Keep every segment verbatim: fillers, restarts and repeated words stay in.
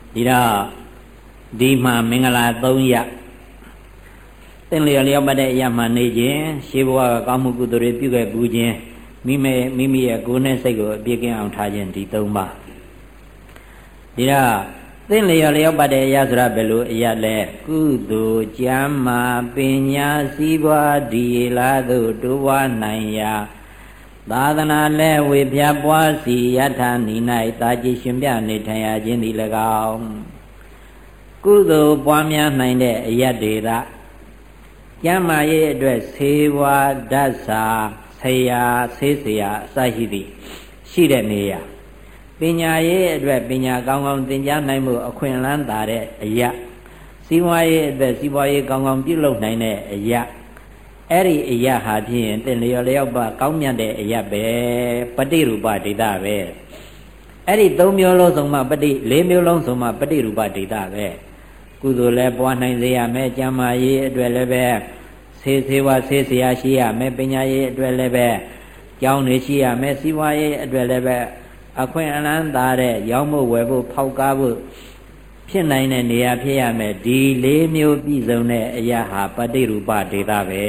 ဒီတော့ဒီမှာမင်္ဂလာသုံးရပ်သင်လျော်လျောက်ပတ်တဲ့အရာမှနေခြင်းရှေးဘဝကကောင်းမှုကုသိုလ်တွေပြုခဲ့ပူးခြင်းမိမိမိမိရဲ့ကိုယ်နဲ့စိတ်ကိုအပြည့်ကင်းအောင်ထားခြင်းဒီသုံးပါဒီတော့သင်လျော်လျောက်ပတ်တဲ့အရာဆိုတာဘယ်လိုအရာလဲကုသိုလ်ကျမ်းမာပညာစည်းပွားဒီလာသို့တိုးပွားနိုင်ရာသာသနာလဲဝေပြပွားစီယထာနိ၌တာကြည်ရှင်ပြနေထိုင်ရခြင်းသည်၎င်းကုသိုလ်ပွားများနိုင်တဲ့အရာတွေကကျမ်းမာရေးအတွက်ဆေးဝါးဓာတ်စာဆရာဆေးဆရာအစရှိသည်ရှိတဲ့နေရာပညာရေးအတွက်ပညာကောင်းကောင်းသင်ကြားနိုင်မှုအခွင့်အလမ်းသာတဲ့အရာစီးပွားရေးအတွက်စီးပွားရေးကောင်းကောင်းပြုလုပ်နိုင်တဲ့အရာအဲ့ဒီအရာဟာဖြင့်သင်လျော်လျောက်ပါကောင်းမြတ်တဲ့အရာပဲပฏิရူပဒေတာပဲအဲ့ဒီသုံးမျိုးလုံးစုံမှပฏิလေးမျိုးလုံးစုံမှပฏิရူပဒေတာပဲကုသိုလ်လည်းပွားနိုင်စေရမယ်ကျမ်းမာရေးအတွက်လည်းပဲဆေးဆေးဝါးဆေးဆရာရှိရမယ်ပညာရေးအတွက်လည်းပဲကျောင်းနေရှိရမယ်စီးပွားရေးအတွက်လည်းပဲအခွင့်အလမ်းသာတဲ့ရောင်းဖို့ဝယ်ဖို့ဖောက်ကားဖို့ဖြစ်နိုင်တဲ့နေရာဖြစ်ရမယ်ဒီလေးမျိုးပြည့်စုံတဲ့အရာဟာပฏิရူပဒေတာပဲ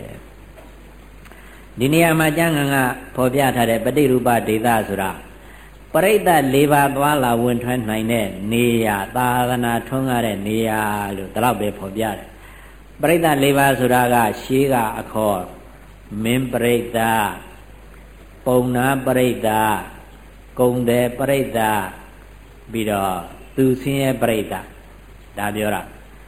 ဒီနေရာမှာကျမ်းဂန်ကဖော်ပြထားတဲ့ပฏิရူပဒေတာဆိုတာပရိသတ်၄ပါးသွားလာဝင်ထွက်နိုင်တဲ့နေရာသာသနာထွန်းကားတဲ့နေရာလို့ဒီလောက်ပဲဖော်ပြတယ်ပရိသတ်၄ပါးဆိုတာကရှေးကအခေါ်မင်းပရိသတ်ပုံနာပရိသတ်ကုံတယ်ပရိသတ်ပြီးတော့သူဆင်းရဲပရိသတ်ဒါပြောတာ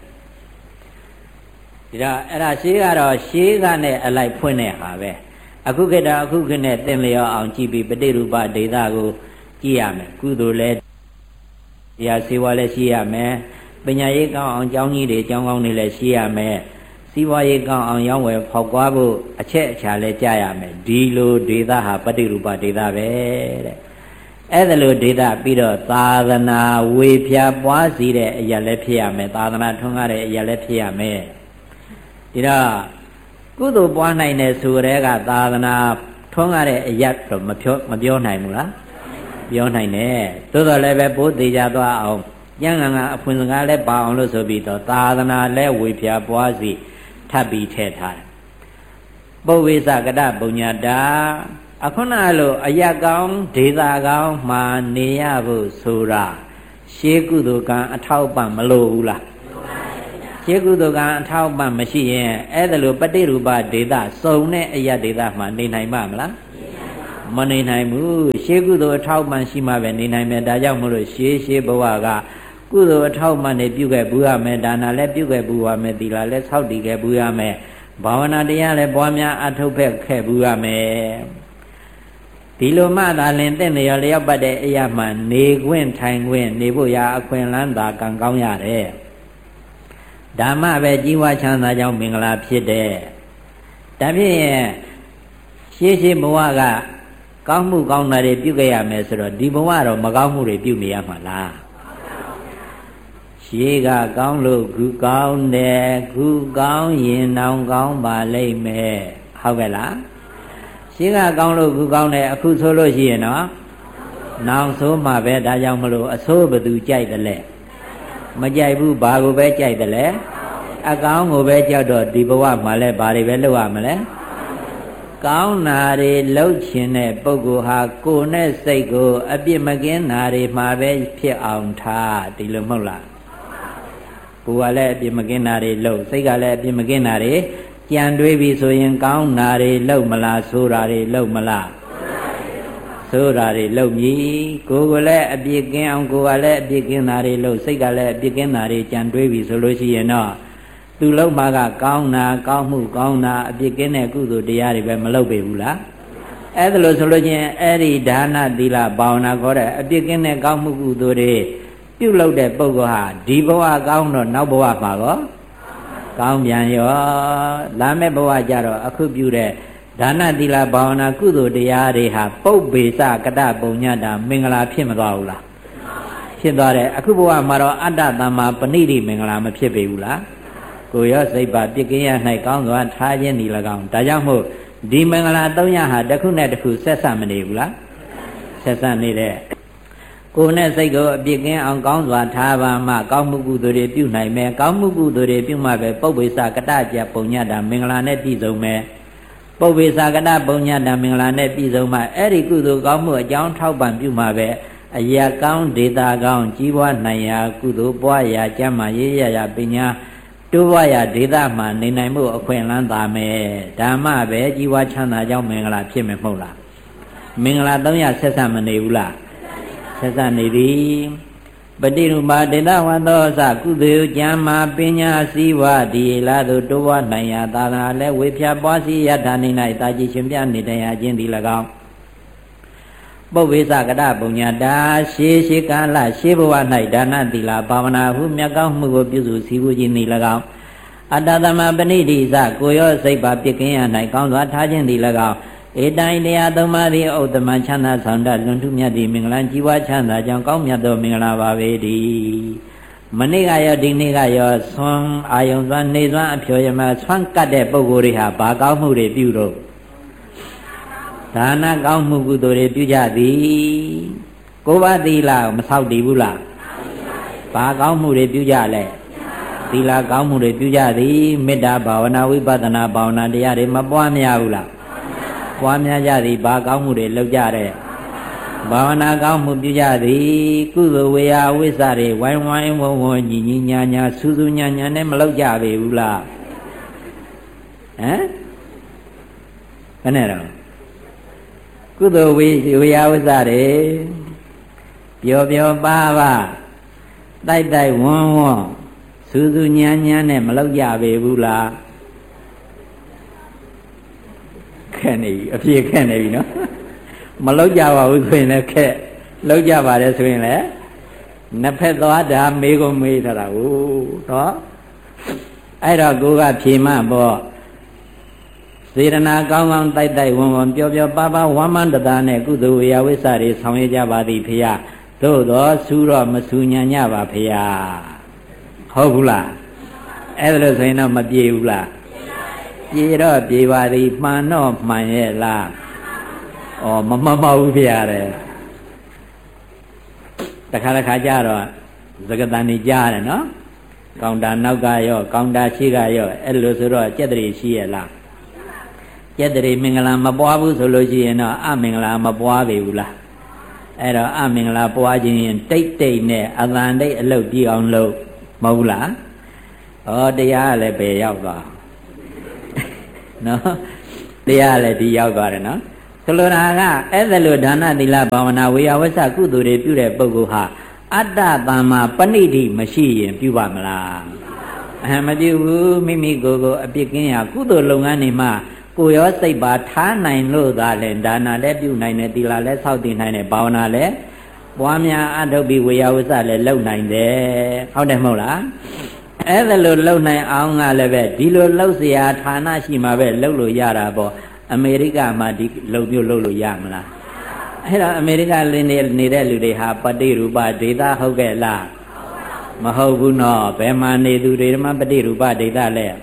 ဒီတော့အဲ့ဒါရှေးကတော့ရှေးကနဲ့အလိုက်ဖွင့်တဲ့ဟာပဲအခုခေတ်တော့အခုခေတ်နဲ့သင်လျော်အောင်ကြည့်ပြီးပฏิရူပဒေတာကိုကြည့်ရမယ်ကုသိုလ်လည်းတရားစေဝါလည်းရှိရမယ်ပညာရေးကောင်းအောင်ကျောင်းကြီးတွေကျောင်းကောင်းတွေလည်းရှိရမယ်စီးပွားရေးကောင်းအောင်ရောင်းဝယ်ဖောက်ကွားဖို့အချက်အချာလည်းကြားရမယ်ဒီလိုဒေတာဟာပฏิရူပဒေတာပဲတဲ့အဲ့ဒါလိုဒေတာပြီးတော့သာသနာဝေဖြာပွားစီတဲ့အရာလည်းဖြစ်ရမယ်သာသနာထွန်းကားတဲ့အရာလည်းဖြစ်ရမယ်ဒီတော့ကုသိုလ်ပွားနိုင်တဲ့ဆိုရဲကသာသနာထွန်းကားတဲ့အရာတော့မပြောမပြောနိုင်ဘူးလားပြောနိုင်တယ်သို့တော်လည်းပဲဘိုးသေးကြသွားအောင်ကျမ်းဂန်ကအဖွင့်စကားလည်းပါအောင်လို့ဆိုပြီးတော့သာသနာလဲဝေဖြာပွားစီထပ်ပြီးထည့်ထားတယ်ပုဗ္ဗေသကတပုညတာအခုနလိုအယကောင်းဒေတာကောင်းမှနေရဖို့ဆိုတာရှေးကုသိုလ်ကံအထောက်ပံ့မလိုဘူးလားရှေးကုသိုလ်ကံအထောက်ပံ့မရှိရင်အဲ့ဒါလိုပฏิရူပဒေတာစုံတဲ့အယဒေတာမှနေနိုင်မှာမလားမနေနိုင်ဘူးရှေးကုသိုလ်အထောက်ပံ့ရှိမှပဲနေနိုင်မယ်ဒါကြောင့်မလို့ရှေးရှေးဘဝကကုသိုလ်အထောက်ပံ့နေပြုခဲ့ဘူးရမယ်ဒါနလည်းပြုခဲ့ဘူးရမယ်သီလလည်းဆောက်တည်ခဲ့ဘူးရမယ်ဘာဝနာတရားလည်းပွားများအထုတ်ဖက်ခဲ့ဘူးရမယ်ဒီလိုမှသာလင်သင်လျော်လျောက်ပတ်တဲ့အရာမှနေခွင့်ထိုင်ခွင့်နေဖို့ရာအခွင့်အလမ်းသာကံကောင်းရတယ်ဓမ္မပဲကြီးဝါချမ်းသာကြောင်းမင်္ဂလာဖြစ်တဲ့ဒါဖြင့်ရှေးရှေးဘဝကကောင်းမှုကောင်းတာတွေပြုခဲ့ရမယ်ဆိုတော့ဒီဘဝတော့မကောင်းမှုတွေပြုနေရမှာလားရှေးကကောင်းလို့ခုကောင်းတယ်ခုကောင်းရင်နောင်ကောင်းပါလိမ့်မယ်ဟုတ်ကဲ့လားရှင်းကကောင်းလို့ခုကောင်းတယ်အခုဆိုလို့ရှိရင်တော့နောင်ဆိုမှပဲဒါကြောင့်မလို့အဆိုးဘသူကြိုက်တယ်လဲမကြိုက်ဘူးဘာကိုပဲကြိုက်တယ်လဲအကောင်းကိုပဲကြောက်တော့ဒီဘဝမှာလဲဘာတွေပဲလုပ်ရမလဲကောင်းနာတွေလှုပ်ခြင်းတဲ့ပုဂ္ဂိုလ်ဟာကိုယ်နဲ့စိတ်ကိုအပြစ်မကင်းနာတွေမှာပဲဖြစ်အောင်ထားဒီလိုမဟုတ်လားကိုယ်ကလည်းအပြစ်မကင်းနာတွေလှုပ်စိတ်ကလည်းအပြစ်မကင်းနာတွေကြံတွေးပြီဆိုရင်ကောင်းနာတွေလှုပ်မလားဆိုးတာတွေလှုပ်မလားဆိုးတာတွေလှုပ်မြည်ကိုယ်ကလည်းအပြစ်ကင်းအောင်ကိုယ်ကလည်းအပြစ်ကင်းတာတွေလှုပ်စိတ်ကလည်းအပြစ်ကင်းတာတွေကြံတွေးပြီဆိုလို့ရှိရင်တော့သူလှုပ်မှာကကောင်းနာကောင်းမှုကောင်းနာအပြစ်ကင်းတဲ့ကုသိုလ်တရားတွေပဲမလှုပ်ပေဘူးလားအဲ့ဒါလို့ဆိုလို့ချင်းအဲ့ဒီဒါနသီလဘာဝနာခေါ်တဲ့အပြစ်ကင်းတဲ့ကောင်းမှုကုသိုလ်တွေပြုလုပ်တဲ့ပုဂ္ဂိုလ်ဟာဒီဘဝကောင်းတော့နောက်ဘဝမှာကောကောင်းပြန်ရောလာမယ့်ဘဝကြတော့အခုပြုတဲ့ဒါနသီလဘာဝနာကုသိုလ်တရားတွေဟာပုပ္ပေစကတပုညတာမင်္ဂလာဖြစ်မသွားဘူးလားဖြစ်သွားတယ်အခုဘဝမှာတော့အတ္တသမ္မာပဏိတိမင်္ဂလာမဖြစ်ပေဘူးလားကိုရောစိတ်ပါပြစ်ကင်းရ၌ကောင်းစွာထားခြင်းဒီ၎င်းဒါကြောင့်မို့ဒီမင်္ဂလာသုံးရဟာတစ်ခုနဲ့တစ်ခုဆက်ဆက်မနေဘူးလားဆက်ဆက်နေတဲ့ကိုယ်နဲ့စိတ်ကိုအပြစ်ကင်းအောင်ကောင်းစွာထားပါမှကောင်းမှုကုသိုလ်တွေပြုနိုင်မယ်ကောင်းမှုကုသိုလ်တွေပြုမှပဲပုပ္ပေစကတကြပုံညတာမင်္ဂလာနဲ့ပြည့်စုံမယ်ပုပ္ပေစကတပုံညတာမင်္ဂလာနဲ့ပြည့်စုံမှအဲ့ဒီကုသိုလ်ကောင်းမှုအကြောင်းထောက်ပံ့ပြုမှပဲအရာကောင်းဒေတာကောင်းကြီးပွားနိုင်ရာကုသိုလ်ပွားရာကျမ်းမာရေးရရာပညာတိုးပွားရာဒေတာမှာနေနိုင်မှုအခွင့်အလမ်းသာမယ်ဓမ္မပဲကြီးပွားချမ်းသာကြောင်းမင်္ဂလာဖြစ်မယ်မဟုတ်လားမင်္ဂလာသုံးရဆက်ဆက်မနေဘူးလားဆက်ဆက်နေပြီပฏิရူပဒေတာဝသောအစကုသိုလ်ကျမ်းမာပညာစည်းဝါဒီလာသို့တိုးပွားနိုင်ရာသာသနာလဲဝေဖြာပွားစီရထာနေ၌တာကြည်ရှင်ပြနေတရားခြင်းသည်၎င်းပုပ္ပေစကတပုံညာတာရှေးရှေးကာလရှေးဘဝ၌ဒါနသီလဘာဝနာဟုမြတ်ကောင်းမှုကိုပြုစုစည်းဝေးခြင်းသည်၎င်းအတ္တသမပဏိတိစကိုရောစိတ်ပါပြစ်ကင်းရ၌ကောင်းစွာထားခြင်းသည်၎င်းဧတိုင်တရားသုံးပါးသည်ဥတ္တမချမ်းသာဆောင်တတ်လွန်ထူးမြတ်သည့်မင်္ဂလာကြီးပွားချမ်းသာကြောင်းကောင်းမြတ်သောမင်္ဂလာပါပဲဒီမနေ့ကရောဒီနေ့ကရောဆွမ်းအာယုံစွမ်းနေစွမ်းအဖြောရမဆွမ်းကတ်တဲ့ပုဂ္ဂိုလ်တွေဟာဘာကောင်းမှုတွေပြုတော့ဒါနကောင်းမှုကုသိုလ်တွေပြုကြသည်ကိုယ်ပါသီလမဆောက်တည်ဘူးလားဘာကောင်းမှုတွေပြုကြလဲသီလကောင်းမှုတွေပြုကြသည်မေတ္တာဘာဝနာဝိပဿနာဘာဝနာတရားတွေမပွားများဘူးလားပွားများကြသည်ဘာကောင်းမှုတွေလုပ်ကြတဲ့ဘာဝနာကောင်းမှုပြုကြသည်ကုသိုလ်ဝေယဝိစ္စတွေဝိုင်းဝိုင်းဝုံဝုံညီညီညာညာစူးစူးညာညာနဲ့မလုပ်ကြပေဘူးလားဟမ်ဘယ်နဲ့တော့ကုသိုလ်ဝေဝေယဝိစ္စတွေပျော်ပျော်ပါပါတိုက်တိုက်ဝန်းဝန်းစူးစူးညာညာနဲ့မလုပ်ကြပေဘူးလားခက်နေပြီအပြေခက်နေပြီနော်မလောက်ကြပါဘူးဆိုရင်လည်းခက်လောက်ကြပါတယ်ဆိုရင်လည်းနှစ်ဖက်သွားတာမေးကုန်မေးထားတာဟုတ်နော်အဲ့တော့ကိုကဖြေမှပေါ့စေတနာကောင်းကောင်းတိုက်တိုက်ဝန်းဝန်းပျော်ပျော်ပါပါဝမ်းမန္တတာနဲ့ကုသိုလ်ဝေယဝိစ္စတွေဆောင်ရွက်ကြပါသည်ဖေယသို့တော်စူးတော့မစူညံ့ညပါဖေယဟုတ်ဘူးလားအဲ့ဒါလို့ဆိုရင်တော့မပြေဘူးလားပြေတော့ပြေပါသည်မှန်တော့မှန်ရဲ့လားဩမမှန်ပါဘူးဖေရတယ်တခါတခါကြတော့သကတန်နေကြားတယ်နော်ကောင်တာနောက်ကရောကောင်တာရှိကရောအဲ့လိုဆိုတော့ကြက်တရီရှိရဲ့လားကြက်တရီမင်္ဂလာမပွားဘူးဆိုလို့ရှိရင်တော့အမင်္ဂလာမပွားပေဘူးလားအဲ့တော့အမင်္ဂလာပွားခြင်းရင်တိတ်တိတ်နဲ့အတန်တိတ်အလုပ်ကြည့်အောင်လုပ်မဟုတ်လားဩတရားလည်းပဲရောက်သွားနော်တရားလည်းဒီရောက်သွားတယ်နော်ဆိုလိုတာကအဲ့ဒါလိုဒါနသီလဘာဝနာဝေယဝစ္စကုသိုလ်တွေပြုတဲ့ပုဂ္ဂိုလ်ဟာအတ္တသမ္မာပဏိတိမရှိရင်ပြုပါမလားအမပြုဘူးမိမိကိုယ်ကိုအပြစ်ကင်းရာကုသိုလ်လုပ်ငန်းတွေမှာကိုယ်ရောစိတ်ပါထားနိုင်လို့သာလဲဒါနလည်းပြုနိုင်တယ်သီလလည်းဆောက်တည်နိုင်တယ်ဘာဝနာလည်းပွားများအထုတ်ပြီးဝေယဝစ္စလည်းလုပ်နိုင်တယ်ဟုတ်တယ်မဟုတ်လားအဲ့ဒါလိုလှုပ်နိုင်အောင်ကလည်းပဲဒီလိုလှုပ်เสียဌာနရှိမှာပဲလှုပ်လို့ရတာပေါ့အမေရိကမှာဒီလှုပ်မျိုးလှုပ်လို့ရမလားအဲ့တော့အမေရိကလင်းနေနေတဲ့လူတွေဟာပฏิရူပဒေတာဟုတ်ကဲ့လားမဟုတ်ဘူးနော်ဘယ်မှာနေသူတွေမှပฏิရူပဒေတာလဲ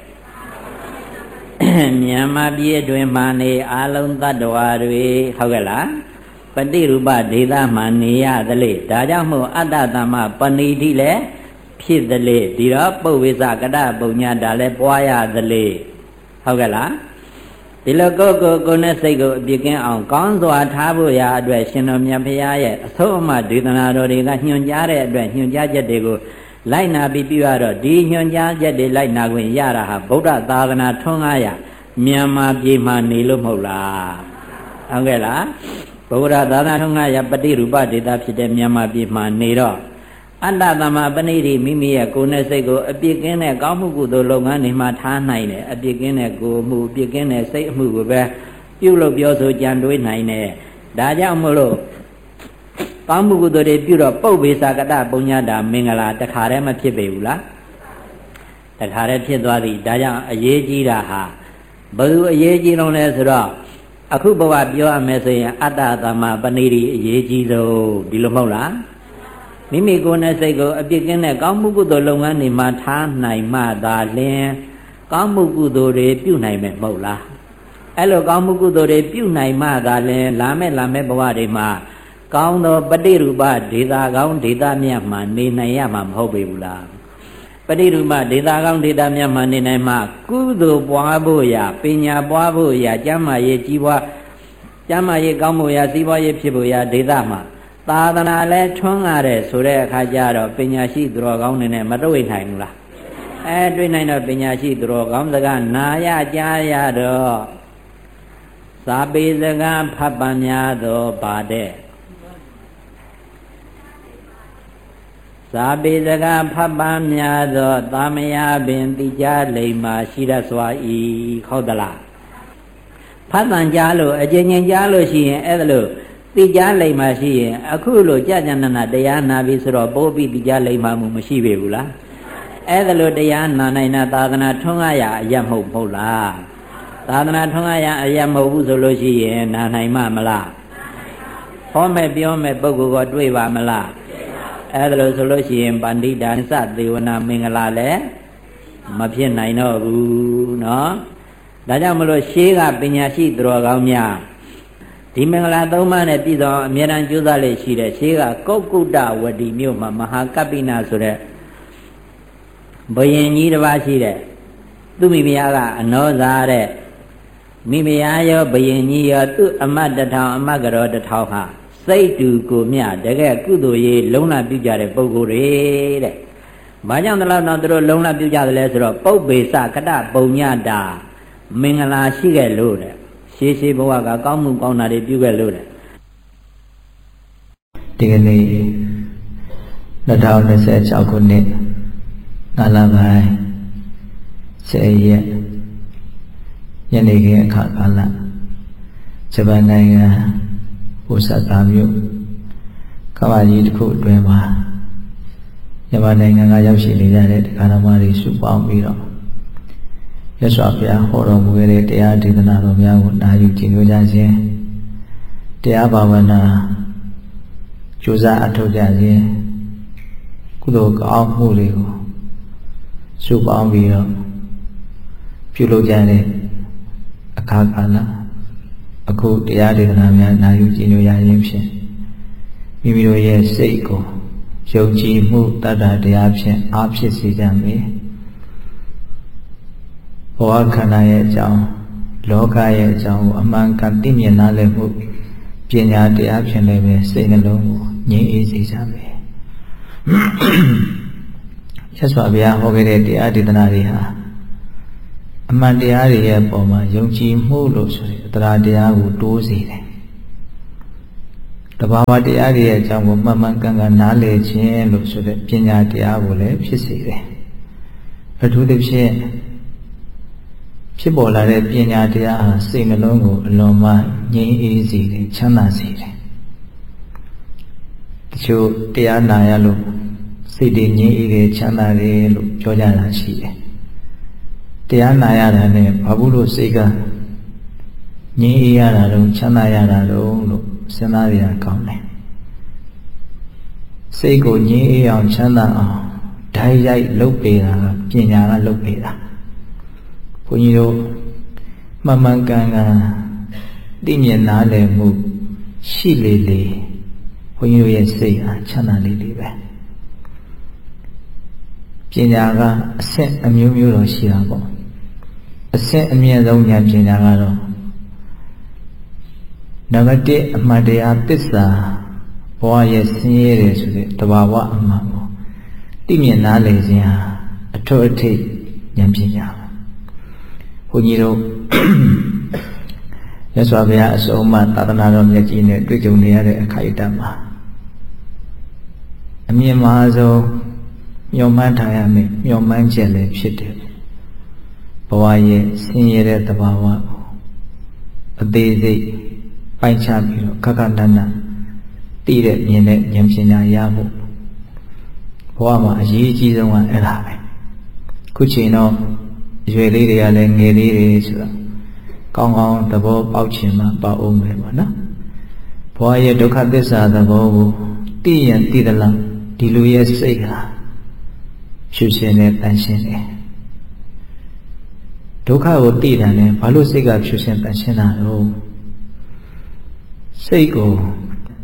မြန်မာပြည်အတွင်းမှာနေအာလုံးတ attva တွေဟုတ်ကဲ့လားပฏิရူပဒေတာမှာနေရသလေဒါကြောင့်မို့အတ္တသမ္မာပဏိတိလဲဖြစ်သလေဒီတော့ပုဗ္ဗေစကတပုံညာတာလဲပွားရသလေဟုတ်ကဲ့လားဒီလိုကိုယ်ကိုယ်ကိုယ်နဲ့စိတ်ကိုအပြစ်ကင်းအောင်ကောင်းစွာထားဖို့ရာအတွက်ရှင်တော်မြတ်ဖရာရဲ့အဆုံးအမဒေသနာတော်တွေကညွှန်ကြားတဲ့အတွက်ညွှန်ကြားချက်တွေကိုလိုက်နာပြီးပြုရတော့ဒီညွှန်ကြားချက်တွေလိုက်နာခွင့်ရတာဟာဗုဒ္ဓသာသနာထွန်းကားရာမြန်မာပြည်မှာနေလို့မဟုတ်လားဟုတ်ကဲ့လားဗုဒ္ဓသာသနာထွန်းကားရာပฏิရူပဒေသဖြစ်တဲ့မြန်မာပြည်မှာနေတော့အတ္တသမ္မာပဏိတိမိမိရဲ့ကိုယ်နဲ့စိတ်ကိုအပြစ်ကင်းတဲ့ကောင်းမှုကုသိုလ်လုပ်ငန်းတွေမှာထားနိုင်တယ်အပြစ်ကင်းတဲ့ကိုယ်မှုအပြစ်ကင်းတဲ့စိတ်အမှုကိုပဲပြုလုပ်ပြောဆိုကြံတွေးနိုင်တယ်ဒါကြောင့်မို့လို့ကောင်းမှုကုသိုလ်တွေပြုတော့ပုပ္ပေစကတပုံညာတာမင်္ဂလာတခါတည်းမဖြစ်ပေဘူးလားတခါတည်းဖြစ်သွားပြီဒါကြောင့်အရေးကြီးတာဟာဘယ်လိုအရေးကြီးလုံးလဲဆိုတော့အခုဘဝပြောရမယ်ဆိုရင်အတ္တသမ္မာပဏိတိအရေးကြီးဆုံးဒီလိုမဟုတ်လားမိမိကိုယ်နဲ့စိတ်ကိုအပြစ်ကင်းတဲ့ကောင်းမှုကုသိုလ်လုပ်ငန်းတွေမှာထားနိုင်မှသာလျှင်ကောင်းမှုကုသိုလ်တွေပြုနိုင်မယ်မဟုတ်လားအဲ့လိုကောင်းမှုကုသိုလ်တွေပြုနိုင်မှသာလျှင်လာမဲ့လာမဲ့ဘဝတွေမှာကောင်းသောပฏิရူပဒေတာကောင်းဒေတာမြတ်မှနေနိုင်ရမှာမဟုတ်ပေဘူးလားပฏิရူပဒေတာကောင်းဒေတာမြတ်မှနေနိုင်မှာကုသိုလ်ပွားဖို့ရာပညာပွားဖို့ရာကျမ်းမာရေးကြီးပွားကျမ်းမာရေးကောင်းဖို့ရာစီးပွားရေးဖြစ်ဖို့ရာဒေတာမှာသာသနာလဲထွန်းကားတဲ့ဆိုတဲ့အခါကျတော့ပညာရှိသူတော်ကောင်းတွေနဲ့မတွေ့နိုင်ဘူးလားအဲတွေ့နိုင်တော့ပညာရှိသူတော်ကောင်းစကားနာရကြားရတော့စာပေစကားဖတ်ပများသောပါတဲ့စာပေစကားဖတ်ပများသောသာမယာပင်တိကြလိမ္မာရှိရစွာဤဟုတ်သလားဖတ်တန်ကြားလို့အကျဉ်းချင်းကြားလို့ရှိရင်အဲ့ဒါလို့တိကြလိမ္မာရှိရင်အခုလို့ကြာကြာနာနာတရားနာပြီဆိုတော့ပိုးပြီးတိကြလိမ္မာမှုမရှိပေဘူးလားအဲ့ဒါလို့တရားနာနိုင်တာသာသနာထွန်းကားရအရက်မဟုတ်မဟုတ်လားသာသနာထွန်းကားရအရက်မဟုတ်ဘူးဆိုလို့ရှိရင်နာနိုင်မှာမလားဟောမဲ့ပြောမဲ့ပုဂ္ဂိုလ်ကတွေ့ပါမလားအဲ့ဒါလို့ဆိုလို့ရှိရင်ပန္တိတာသသေဝနာမင်္ဂလာလည်းမဖြစ်နိုင်တော့ဘူးเนาะဒါကြောင့်မလို့ရှေးကပညာရှိသူတော်ကောင်းများဒီမင်္ဂလာသုံးပါးနဲ့ပြည်တော်အမြဲတမ်းကြိုးစားလေရှိတဲ့ရှေးကကုတ်ကုတ္တဝတီမြို့မှာမဟာကပ္ပိနာဆိုတဲ့ဘုရင်ကြီးတစ်ပါးရှိတဲ့သူမိဖုရားကအနောဇာတဲ့မိဖုရားရောဘုရင်ကြီးရောသူ့အမတ်တထောင်အမတ်ကတော်တထောင်ဟာစိတ်တူကိုမြတကယ်ကုသိုလ်ရေးလုံးလပြုကြတဲ့ပုဂ္ဂိုလ်တွေတဲ့။ဘာကြောင့်တလောက်တော့သူတို့လုံးလပြုကြတယ်လဲဆိုတော့ပုပ္ပေစကတပုံညတာမင်္ဂလာရှိခဲ့လို့တဲ့။ရှေးရှေးဘဝကကောင်းမှုကောင်းတာတွေပြုခဲ့လို့တဲ့။ဒီကနေ့၂၀၂၆ခုနှစ်ကာလပိုင်းဆယ်ရက်ညနေခင်းအခါကာလဂျပန်နိုင်ငံအိုဆာကာမြို့ကမ္ဘာကြီးတစ်ခုအတွင်းမှာမြန်မာနိုင်ငံကရောက်ရှိနေကြတဲ့တရားတော်တွေစုပေါင်းပြီးတော့ရသော်ဘုရားဟောတော်မူခဲ့တဲ့တရားဒေသနာတော်များကိုနာယူကြည်ညိုကြခြင်းတရားဘာဝနာကြိုးစားအထောက်ကြခြင်းကုသိုလ်ကောင်းမှုတွေကိုစုပေါင်းပြီးတော့ပြုလုပ်ကြတဲ့အခါကာလအခုတရားဒေသနာများနာယူကြည်ညိုရခြင်းဖြင့်မိမိတို့ရဲ့စိတ်ကိုယုံကြည်မှုတတ္တတရားဖြင့်အားဖြစ်စေကြမယ်ဘဝခန္ဓာရဲ့အကြောင်းလောကရဲ့အကြောင်းကိုအမှန်ကန်သိမြင်နားလည်မှုပညာတရားဖြင့်လည်းပဲစိတ်နှလုံးကိုငြိမ်းအေးစေကြမယ်ဆက်စွာဘုရားဟောခဲ့တဲ့တရားဒေသနာတွေဟာအမှန်တရားတွေရဲ့ပုံမှာယုံကြည်မှုလို့ဆိုရင်တရားတရားကိုတိုးစေတယ်တဘာဝတရားတွေရဲ့အကြောင်းကိုမှန်မှန်ကန်ကန်နားလည်ခြင်းလို့ဆိုတဲ့ပညာတရားကိုလည်းဖြစ်စေတယ်အထူးသဖြင့်ဖြစ်ပေါ်လာတဲ့ပညာတရားဟာစိတ်နှလုံးကိုအလွန်မှငြိမ်းအေးစေတယ်ချမ်းသာစေတယ်တချို့တရားနာရလို့စိတ်တွေငြိမ်းအေးတယ်ချမ်းသာတယ်လို့ပြောကြတာရှိတယ်တရားနာရတာနဲ့ဘာဘူးလို့စိတ်ကငြိမ်းအေးရတာတော့ချမ်းသာရတာတော့လို့စဉ်းစားရကောင်းတယ်စိတ်ကိုငြိမ်းအေးအောင်ချမ်းသာအောင်ဓာတ်ရိုက်လုပ်ပေးတာကပညာကလုပ်ပေးတာဘုန်းကြီးတို့မှန်မှန်ကန်ကန်သိမြင်နားလည်မှုရှိလေလေဘုန်းကြီးတို့ရဲ့စိတ်ဟာချမ်းသာလေလေပဲပညာကအဆင့်အမျိုးမျိုးတော့ရှိတာပေါ့အဆင့်အမြင့်ဆုံးဉာဏ်ပညာကတော့နံပါတ်တစ်အမှန်တရားသစ္စာဘဝရဲ့ဆင်းရဲတယ်ဆိုတဲ့တဘာဝအမှန်ကိုသိမြင်နားလည်ခြင်းဟာအထွတ်အထိပ်ဉာဏ်ပညာဘုန်းကြီးတို့ရသော်ဘုရားအစုံမှသာသနာတော်မြတ်ကြီးနဲ့တွေ့ကြုံနေရတဲ့အခိုက်အတန့်မှာအမြင့်မားဆုံးမျှော်မှန်းထားရမယ်မျှော်မှန်းချက်လည်းဖြစ်တယ်ဘဝရဲ့ဆင်းရဲတဲ့သဘာဝကိုအသေးစိတ်ပိုင်းခြားပြီးတော့ခက်ခက်နန်းနန်းသိတဲ့မြင်တဲ့ဉာဏ်ပညာရဖို့ဘဝမှာအရေးအကြီးဆုံးကအဲ့ဒါပဲခုချိန်တော့အရွယ်လေးတွေကလည်းငယ်လေးတွေဆိုတော့ကောင်းကောင်းသဘောပေါက်ချင်မှပေါက်အောင်ပဲပေါ့နော်ဘဝရဲ့ဒုက္ခသစ္စာသဘောကိုသိရင်သိသလားဒီလူရဲ့စိတ်ဟာဖြူစင်တဲ့တန်ရှင်းတယ်ဒုက္ခကိုသိတယ်နဲ့ဘာလို့စိတ်ကဖြူစင်တန်ရှင်းတာလဲစိတ်ကို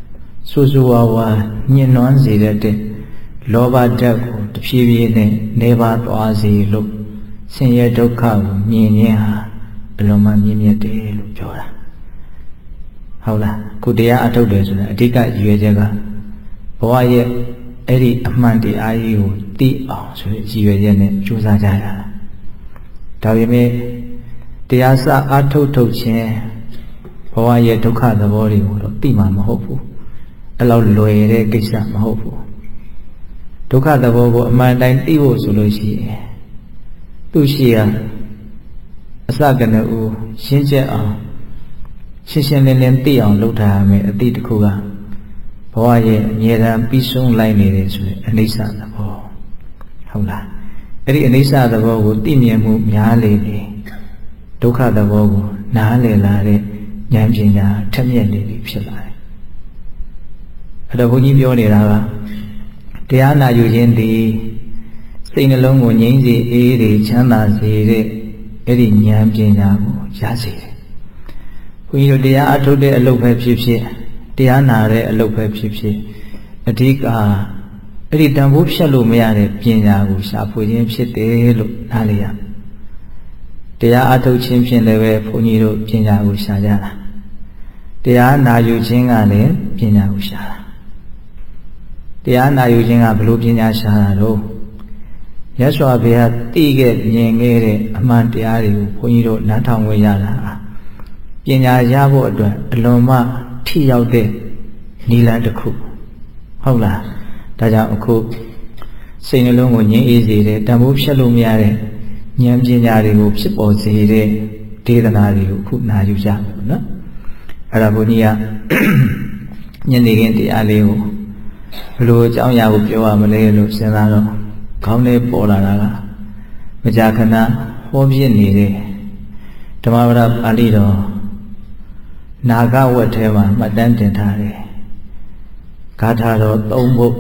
ဆိုးဆိုးဝါးဝါညှဉ်းနှွမ်းစေတဲ့လောဘဓာတ်ကိုတဖြည်းဖြည်းနဲ့နေပါသွားစေလို့ဆင်းရဲဒုက္ခကိုမြင်ခြင်းဟာအလွန်မှမြင့်မြတ်တယ်လို့ပြောတာဟုတ်လားခုတရားအထုတ်တယ်ဆိုတာအဓိကရည်ရွယ်ချက်ကဘဝရဲ့အဲ့ဒီအမှန်တရားကြီးကိုသိအောင်ဆိုတဲ့ရည်ရွယ်ချက်နဲ့ကြိုးစားကြရတာဒါပေမဲ့တရားစအထုတ်ထုတ်ခြင်းဘဝရဲ့ဒုက္ခသဘောတွေကိုတော့သိမှာမဟုတ်ဘူးအဲ့လောက်လွယ်တဲ့ကိစ္စမဟုတ်ဘူးဒုက္ခသဘောကိုအမှန်တိုင်းသိဖို့ဆိုလို့ရှိရင်သူရှိရအစကနဦးရှင်းချက်အောင်ရှင်းရှင်းလင်းလင်းသိအောင်လုပ်ထားရမယ်အတိတ်တစ်ခုကဘဝရဲ့အမြဲတမ်းပြီးဆုံးလိုက်နေတယ်ဆိုရင်အနိစ္စသဘောဟုတ်လားအဲ့ဒီအနိစ္စသဘောကိုသိမြင်မှုများလေလေဒုက္ခသဘောကိုနားလည်လာတဲ့ဉာဏ်ပညာထက်မြက်နေပြီဖြစ်လာတယ်အဲ့တော့ဘုန်းကြီးပြောနေတာကတရားနာယူခြင်းသည်စိတ်နှလုံးကိုငြိမ်းစေအေးတွေချမ်းသာစေတဲ့အဲ့ဒီဉာဏ်ပညာကိုရစေတယ်ဘုန်းကြီးတို့တရားအထုတ်တဲ့အလုပ်ပဲဖြစ်ဖြစ်တရားနာတဲ့အလုပ်ပဲဖြစ်ဖြစ်အဓိကအဲ့ဒီတန်ဖိုးဖြတ်လို့မရတဲ့ပညာကိုရှာဖွေခြင်းဖြစ်တယ်လို့နားလည်ရတရားအထုတ်ခြင်းဖြင့်လည်းပဲဘုန်းကြီးတို့ပညာကိုရှာကြတာတရားနာယူခြင်းကလည်းပညာကိုရှာတာတရားနာယူခြင်းကဘလို့ပညာရှာတာတော့မြတ်စွာဘုရားသိခဲ့မြင်ခဲ့တဲ့အမှန်တရားတွေကိုဘုန်းကြီးတို့နားထောင်ဝင်ရတာပညာရဖို့အတွက်အလွန်မှထိရောက်တဲ့နိလန်းတစ်ခုဟုတ်လားဒါကြောင့်အခုစိတ်နှလုံးကိုငြိမ်းအေးစေတဲ့တန်ဖိုးဖြတ်လို့မရတဲ့ဉာဏ်ပညာတွေကိုဖြစ်ပေါ်စေတဲ့ဒေသနာတွေကိုအခုနာယူကြမယ်နော်အဲ့ဒါဘုန်းကြီးကညနေခင်းတရားလေးကိုဘလို့အကြောင်းအရာကိုပြောရမလဲလို့စဉ်းစားတော့ခေါင်းထဲပေါ်လာတာကမကြာခဏဟောပြနေတဲ့ဓမ္မပဒပါဠိတော်နာဂဝတ်ထဲမှာမှတ်တမ်းတင်ထားတယ်ဂါထာတော်သုံးပုဒ်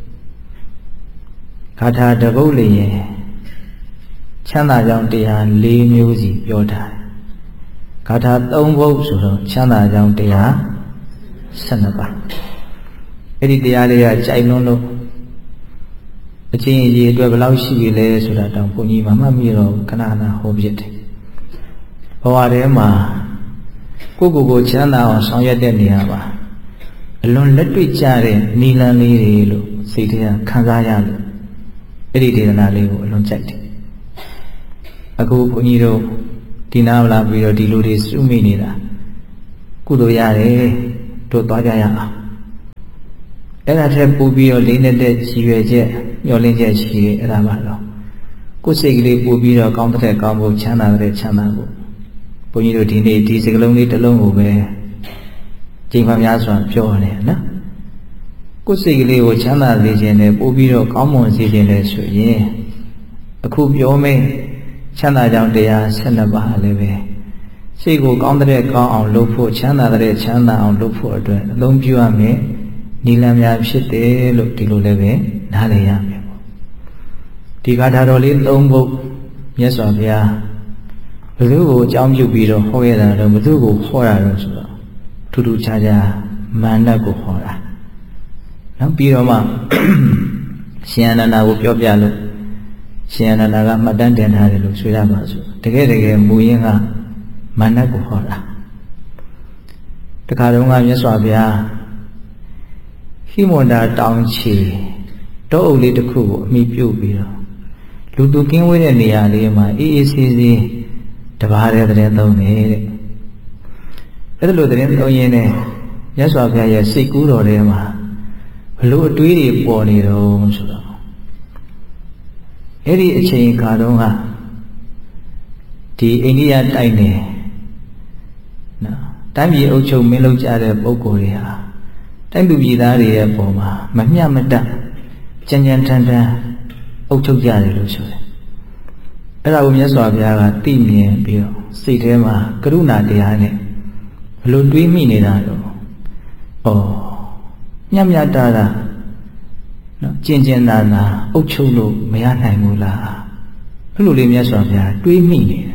ဂါထာတစ်ပုဒ်လျင်ချမ်းသာကြောင်းတရား၄မျိုးစီပြောထားတယ်ဂါထာသုံးပုဒ်ဆိုတော့ချမ်းသာကြောင်းတရား၁၂ပါးအဲ့ဒီတရားလေးကကြိုက်လွန်းလို့အချင်းအကြီးအတွက်ဘယ်လောက်ရှိပြီလဲဆိုတာတောင်ဘုန်းကြီးမှမှတ်မိတော့ခဏခဏဟောပြတယ်ဘဝထဲမှာကိုကိုကိုချမ်းသာအောင်ဆောင်ရွက်တဲ့နေရာမှာအလွန်လက်တွေ့ကျတဲ့နိလန်းလေးတွေလို့စိတ်ထဲကခံစားရလို့အဲ့ဒီဒေသနာလေးကိုအလွန်ကြိုက်တယ်အခုဘုန်းကြီးတို့ဒီနာလာပြီးတော့ဒီလိုတွေစုမိနေတာကုသိုလ်ရတယ်တို့သွားကြရအောင်အဲ့ဒါထက်ပိုပြီးတော့လေးနေတဲ့ရည်ရွယ်ချက်မျှော်လင့်ချက်ရှိတယ်အဲ့ဒါပါတော့ကိုယ်စိတ်ကလေးပိုပြီးတော့ကောင်းတဲ့ကောင်းဖို့ချမ်းသာတဲ့ချမ်းသာဖို့ဘုန်းကြီးတို့ဒီနေ့ဒီစကလုံးလေးတစ်လုံးကိုပဲကြိမ်မှများစွာပြောရတယ်နော်ကိုယ်စိတ်ကလေးကိုချမ်းသာစေခြင်းနဲ့ပိုပြီးတော့ကောင်းမွန်စေခြင်းနဲ့ဆိုရင်အခုပြောမယ်ချမ်းသာကြောင်းတရား၁၂ပါးလည်းပဲစိတ်ကိုကောင်းတဲ့ကောင်းအောင်လုပ်ဖို့ချမ်းသာတဲ့ချမ်းသာအောင်လုပ်ဖို့အတွက်အသုံးပြုရမယ်နိလန်းများဖြစ်တယ်လို့ဒီလိုလည်းပဲနားလည်ရမယ်ပေါ့ဒီဂါထာတော်လေးသုံးပုဒ်မြတ်စွာဘုရားဘယ်သူကိုအကြောင်းပြုပြီးတော့ဟောရတာတော့ဘယ်သူကိုဟောတာတော့ဆိုတော့ထူးထူးခြားခြားမာနကိုဟောတာနောက်ပြီးတော့မှရှင်အနန္ဒာကိုပြောပြလို့ရှင်အနန္ဒာကမှတ်တမ်းတင်ထားတယ်လို့ဆိုရပါစို့တကယ်တကယ်မူရင်းကမာနကိုဟောတာတခါတုန်းကမြတ်စွာဘုရားဟိမဝန္တာတောင်ချီတောအုပ်လေးတစ်ခုကိုအမိပြုတ်ပြီးတော့လူသူကင်းဝေးတဲ့နေရာလေးမှာအေးအေးဆေးဆေးတပါးတဲ့တဲ့သုံးနေတဲ့အဲ့ဒါလိုတဲ့သုံးရင်းနဲ့မြတ်စွာဘုရားရဲ့စိတ်ကူးတော်ထဲမှာဘလို့အတွေးတွေပေါ်နေတော့ဆိုတော့အဲ့ဒီအချိန်ခါတုန်းကဒီအိန္ဒိယတိုက်နေနော်တိုင်းပြည်အုပ်ချုပ်မင်းလုပ်ကြတဲ့ပုဂ္ဂိုလ်တွေဟာတိုင်းသူပြည်သားတွေရဲ့ပုံမှာမမျှမတကြံကြံထန်ထန်အုပ်ချုပ်ကြတယ်လို့ဆိုတယ်အဲ့ဒါကိုမြတ်စွာဘုရားကသိမြင်ပြီးတော့စိတ်ထဲမှာကရုဏာတရားနဲ့ဘလို့တွေးမိနေတာတော့ဩညံ့ညတာတာနော်ကျင်ကျင်နာနာအုပ်ချုပ်လို့မရနိုင်ဘူးလားအဲ့လိုလေးမြတ်စွာဘုရားတွေးမိနေတာ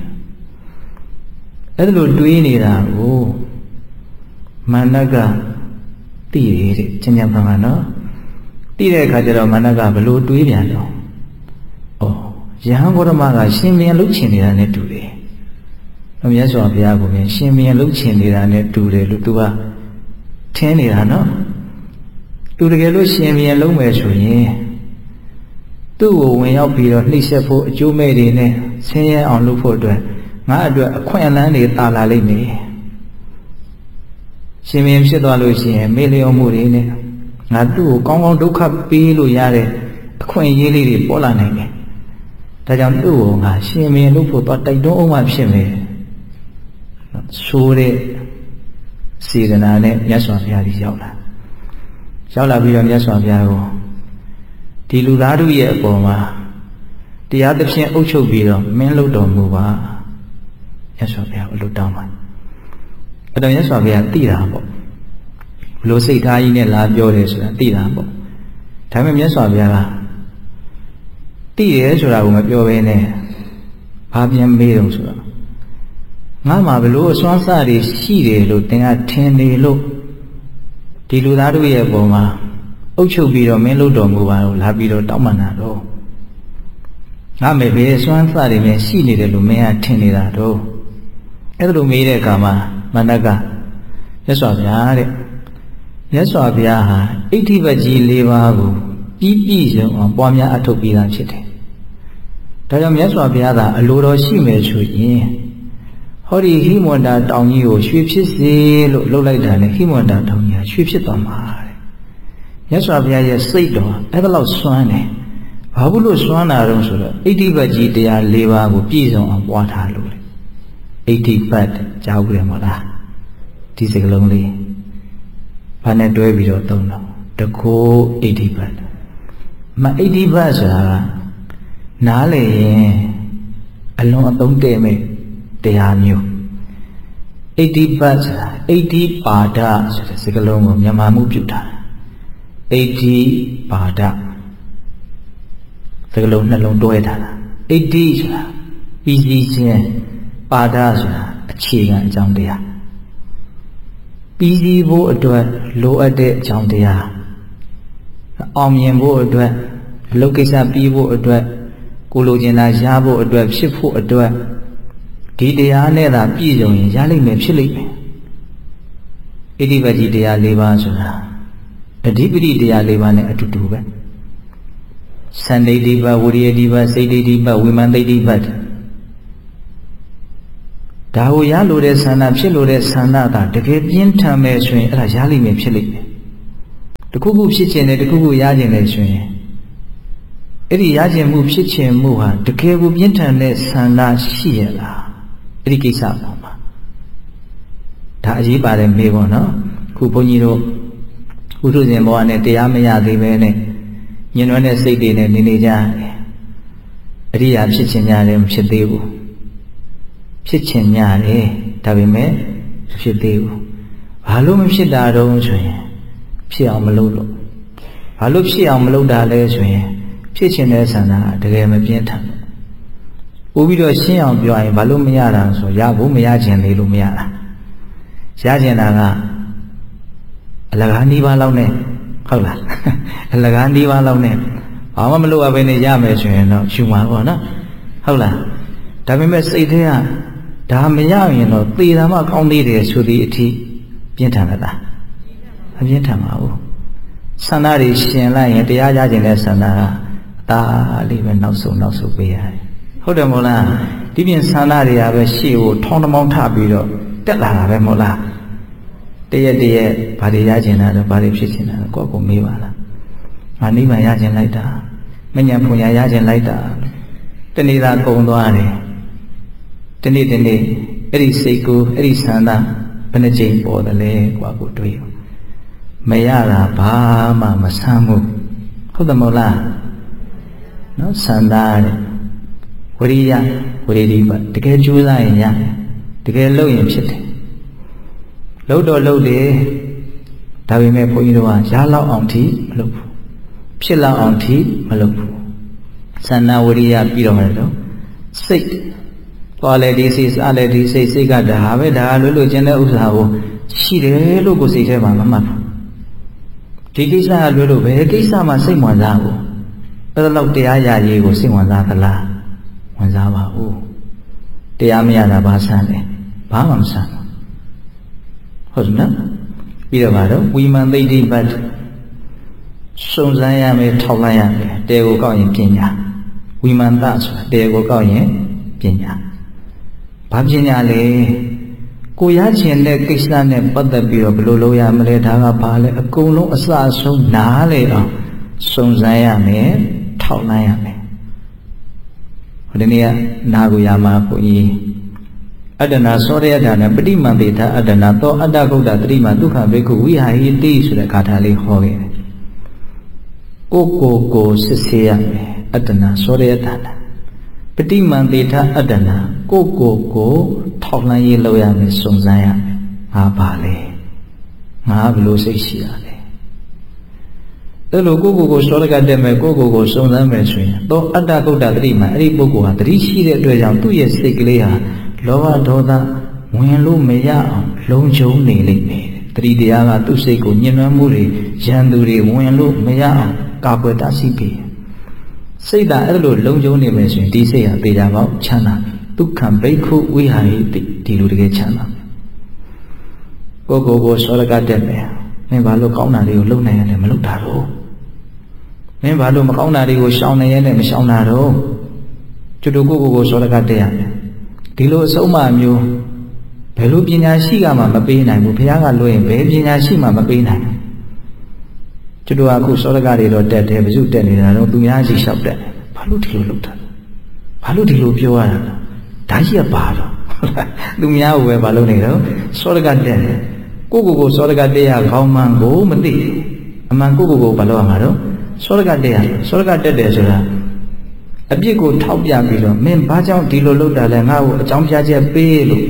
အဲ့လိုတွေးနေတာကိုမာနကသိရတဲ့ကျင့်ကြံဖန်ကနော်သိတဲ့အခါကျတော့မနကဘလို့တွေးပြန်တော့ဩယဟန်ဂေါတမကရှင်ဘုရင်လှုပ်ချင်နေတာနဲ့တူတယ်။မြတ်စွာဘုရားကလည်းရှင်ဘုရင်လှုပ်ချင်နေတာနဲ့တူတယ်လို့သူကထင်နေတာနော်။သူတကယ်လို့ရှင်ဘုရင်လှုပ်မယ်ဆိုရင်သူ့ကိုဝင်ရောက်ပြီးတော့နှိပ်စက်ဖို့အကျိုးမဲ့တွေနဲ့ဆင်းရဲအောင်လုပ်ဖို့အတွက်ငါအတွက်အခွင့်အလမ်းတွေတာလာလိမ့်မယ်။ရှင်ဘုရင်ဖြစ်သွားလို့ရှိရင်မေ့လျော့မှုတွေနဲ့ငါသူ့ကိုကောင်းကောင်းဒုက္ခပေးလို့ရတဲ့အခွင့်အရေးလေးတွေပေါ်လာနိုင်တယ်။ဒါကြောင့်သူ့ကိုငါရှင်ဘုရင်လုပ်ဖို့တော့တိုက်တွန်းအောင်မှဖြစ်မယ်။ဆိုတဲ့စေတနာနဲ့မြတ်စွာဘုရားကြီးရောက်လာ။ရောက်လာပြီးတော့မြတ်စွာဘုရားကိုဒီလူသားတို့ရဲ့အပေါ်မှာတရားသဖြင့်အုပ်ချုပ်ပြီးတော့မင်းလုပ်တော်မူပါမြတ်စွာဘုရားအလိုတောင်းပါအဲ့တော့မြတ်စွာဘုရားသိတာပေါ့ဘလို့စိတ်ထားကြီးနဲ့လာပြောတယ်ဆိုတာသိတာပေါ့ဒါပေမဲ့မြတ်စွာဘုရားကသိတယ်ဆိုတာကိုမပြောဘဲနဲ့ဘာပြန်မေးတော့ဆိုတော့ငါမှဘလို့အစွမ်းစားတွေရှိတယ်လို့သင်ကထင်နေလို့ဒီလူသားတို့ရဲ့အပေါ်မှာအုပ်ချုပ်ပြီးတော့မင်းလုပ်တော်မူပါတော့လာပြီးတော့တောင်းပန်တာတော့ငါမေဘယ်စွမ်းစားတွေများရှိနေတယ်လို့မင်းကထင်နေတာတော့အဲ့ဒါလိုမေးတဲ့အခါမှာမန္တကမြတ်စွာဘုရားတဲ့မြတ်စွာဘုရားဟာအဋ္ဌိပတ်ကြီး၄ပါးကိုပြီးပြည့်စုံအောင်ပွားများအထောက်ပြီးသားဖြစ်တယ်ဒါကြောင့်မြတ်စွာဘုရားသာအလိုတော်ရှိမယ်ဆိုရင်ဟောဒီဟိမဝန္တာတောင်ကြီးကိုရွှေဖြစ်စေလို့လှုပ်လိုက်တာနဲ့ဟိမဝန္တာတောင်ကြီးရွှေဖြစ်သွားမှာတဲ့မြတ်စွာဘုရားရဲ့စိတ်တော်အဲ့ဒါလောက်စွမ်းတယ်ဘာဘူးလို့စွမ်းတာတော့ဆိုတော့အဋ္ဌိပတ်ကြီးတရား၄ပါးကိုပြည့်စုံအောင်ပွားထားလို့လေအဋ္ဌိပတ်ကြားဘူးတယ်မဟုတ်လားဒီစကလုံးလေးဘာနဲ့တွဲပြီးတော့သုံးတော့တခိုးအဋ္ဌိပတ်မအဋ္ဌိပတ်ဆိုတာကနားလေရင်အလွန်အသုံးတည့်မဲ့တရားမျိုးအဋ္ဌိပတ်ဆိုတာအဋ္ဌိပါဒဆိုတဲ့စကလုံးကိုမြန်မာမှုပြုထားအဋ္ဌိပါဒစကလုံးနှလုံးတွဲထားတာအဋ္ဌိဆိုတာပြီးစီးခြင်းပါဒဆိုတာအခြေခံအကြောင်းတရားပြီးစီးဖို့အတွက်လိုအပ်တဲ့အကြောင်းတရားအောင်မြင်ဖို့အတွက်အလုပ်ကိစ္စပြီးဖို့အတွက်ကိုလိုချင်တာရဖို့အတွက်ဖြစ်ဖို့အတွက်ဒီတရားနဲ့သာပြည့်စုံရင်ရလိမ့်မယ်ဖြစ်လိမ့်မယ်ဣတိပတိတရား၄ပါးဆိုတာအဓိပတိတရား၄ပါးနဲ့အတူတူပဲစန္ဒိဋ္ဌိပတ်ဝိရိယဋ္ဌိပတ်စိတ်ဒိဋ္ဌိပတ်ဝိမာန်ဒိဋ္ဌိပတ်ဒါကိုရလို့တဲ့ဆန္ဒဖြစ်လို့တဲ့ဆန္ဒကတကယ်ပြင်းထန်မဲ့ဆိုရင်အဲ့ဒါရလိမ့်မယ်ဖြစ်လိမ့်မယ်တခုခုဖြစ်ခြင်းနဲ့တခုခုရခြင်းနဲ့ဆိုရင်အဲ့ဒီရခြင်းမှုဖြစ်ခြင်းမှုဟာတကယ်ကိုပြင်းထန်တဲ့ဆန္ဒရှိရလားအဲ့ဒီကိစ္စပေါ့မှာဒါအရေးပါတယ်မေးပေါ့နော်ခုဘုန်းကြီးတို့ဥထုဇဉ်ဘောနဲ့တရားမရသေးပဲနဲ့ညင်နွမ်းတဲ့စိတ်တွေနဲ့နေနေကြတယ်အရိယာဖြစ်ခြင်းများတယ်မဖြစ်သေးဘူးဖြစ်ခြင်းများတယ်ဒါပေမဲ့မဖြစ်သေးဘူးဘာလို့မဖြစ်တာတော့ဆိုရင်ဖြစ်အောင်မလုပ်လို့ဘာလို့ဖြစ်အောင်မလုပ်တာလဲဆိုရင်ဖြစ်ခြင်းတဲ့ဆန္ဒကတကယ်မပြင်းထန်ဘူးပို့ပြီးတော့ရှင်းအောင်ပြောရင်ဘာလို့မရတာဆိုရဖို့မရခြင်းလေးလို့မရတာရခြင်းတာကအလကားနီးပါးလောက်နဲ့ဟုတ်လားအလကားနီးပါးလောက်နဲ့ဘာမှမလုပ်ရဘဲနဲ့ရမယ်ဆိုရင်တော့ရှုမှာပေါ့နော်ဟုတ်လားဒါပေမဲ့စိတ်ထဲကဒါမရရင်တော့သေတာမှကောင်းသေးတယ်ဆိုသည့်အထိပြင်းထန်လားမပြင်းထန်ပါဘူးဆန္ဒတွေရှင်လိုက်ရင်တရားရခြင်းတဲ့ဆန္ဒကအသာလေးပဲနောက်ဆုံးနောက်ဆုံးပေးရတယ်ဟုတ်တယ်မို့လားဒီပြင်ဆန္ဒတွေကပဲရှေ့ကိုထောင်းတမောင်းထပြီးတော့တက်လာတာပဲမို့လားတရက်တရက်ဘာတွေရခြင်းလဲဘာတွေဖြစ်ခြင်းလဲကိုယ့်ကိုမေးပါလားငါနိဗ္ဗာန်ရခြင်းလိုက်တာမဉ္ဇဉ်ဖွညာရခြင်းလိုက်တာတနေ့သာကုန်သွားတယ်တနေ့တနေ့အဲ့ဒီစိတ်ကိုအဲ့ဒီဆန္ဒဘယ်နှကြိမ်ပေါ်တယ်လဲကိုယ့်ကိုတွေးမရတာဘာမှမဆမ်းဘူးဟုတ်တယ်မို့လားနော်ဆန္ဒတဲ့ဝိရိယဝိရိယပတ်တကယ်ကြိုးစားရင်ရတယ်တကယ်လုပ်ရင်ဖြစ်တယ်လုပ်တော့လုပ်တယ်ဒါပေမဲ့ဘုန်းကြီးတို့ကရလောက်အောင်ထိမလုပ်ဘူးဖြစ်လောက်အောင်ထိမလုပ်ဘူးဆန္ဒဝိရိယပြီးတော့မှတော့စိတ်သွားလေဒီစိတ်စားလေဒီစိတ်စိတ်ကဒါပဲဒါလွတ်လွတ်ခြင်းတဲ့ဥစ္စာကိုရှိတယ်လို့ကိုယ်စိတ်ထဲမှာမမှတ်ဘူးဒီကိစ္စကလွယ်လို့ပဲကိစ္စမှစိတ်ဝင်စားဘူးအဲ့ဒါတော့တရားရရေးကိုစိတ်ဝင်စားသလားဝင်စားပါဦးတရားမရတာဘာဆန်းလဲဘာမှမဆန်းဘူးဟုတ်နော်ပြီးတော့ပါတော့ဝိမန်သိတိပတ်စုံစမ်းရမယ်ထောက်လိုက်ရမယ်တဲကိုကောက်ရင်ပညာဝိမန်သဆိုတာတဲကိုကောက်ရင်ပညာဘာပညာလဲကိုရချင်တဲ့ကိစ္စနဲ့ပတ်သက်ပြီးတော့ဘယ်လိုလုပ်ရမလဲဒါကဘာလဲအကုန်လုံးအစအဆုံးနားလေအောင်စုံစမ်းရမယ်ထောက်လိုက်ရမယ်ဟိုဒီနေ့ကနာကိုရမှာဘုန်းကြီးအတ္တနာသောရယထာနဲ့ပဋိမန္တေသအတ္တနာသောအတ္တဂုတ်တတိမဒုက္ခဘိက္ခုဝိဟာဟိတိဆိုတဲ့ဂါထာလေးဟောခဲ့တယ်ကိုကိုကိုစစ်ဆေးရမယ်အတ္တနာသောရယထာနဲ့ပဋိမန္တေသအတ္တနာကိုကိုကိုထောက်လှမ်းရေးလုပ်ရမယ်စုံစမ်းရမယ်ငါပါလေငါဘယ်လိုစိတ်ရှိရလဲအဲ့လိုကိုကိုကိုစောရကတက်မယ်ကိုကိုကိုစုံစမ်းမယ်ဆိုရင်သောအတ္တဂုတ်တတိမအဲ့ဒီပုဂ္ဂိုလ်ဟာတတိရှိတဲ့အတွက်ကြောင့်သူ့ရဲ့စိတ်ကလေးဟာလောဘဒေါသဝင်လို့မရအောင်လုံးချုံနေလိမ့်မယ်တတိတရားကသူ့စိတ်ကိုညှဉ်းနှွမ်းမှုတွေရန်သူတွေဝင်လို့မရအောင်ကာကွယ်တားဆီးပေးစိတ်ဓာတ်အဲ့လိုလုံးချုံနေမယ်ဆိုရင်ဒီစိတ်ဟာပေကြပေါက်ချမ်းသာဒုက္ခဘိက္ခုဝိဟာဟိတိဒီလိုတကယ်ချမ်းသာကိုကိုကိုစောရကတက်မယ်မင်းဘာလို့ကောင်းတာတွေကိုလုပ်နိုင်ရတယ်မလုပ်တာတော့မင်းဘာလို့မကောင်းတာတွေကိုရှောင်နေရနဲ့မရှောင်တာတော့ကျွတ်ကိုကိုကိုစောရကတက်ရမယ်ဒီလိုအဆုံးအမမျိုးဘယ်လိုပညာရှိကမှမပေးနိုင်ဘူးဘုရားကလွှဲရင်ဘယ်ပညာရှိမှမပေးနိုင်ဘူးကျွတ်တို့ကအခုစောရကတွေတော့တက်တယ်ဘယ်သူတက်နေတာတော့သူများရှိလျှောက်တက်ဘာလို့ဒီလိုလုပ်တာဘာလို့ဒီလိုပြောရတာဒါကြီးကပါတော့သူများကိုပဲဘာလုပ်နေတော့စောရကတက်တယ်ကိုကိုကိုစောရကတက်ရခေါင်းမှန်ကိုမသိအမှန်ကိုကိုကိုဘာလုပ်ရမှာတော့စောရကတက်ရစောရကတက်တယ်ဆိုတာအပြစ်ကိုထောက်ပြပြီးတော့မင်းဘာကြောင့်ဒီလိုလုပ်တာလဲငါ့ကိုအကြောင်းပြချက်ပေးလို့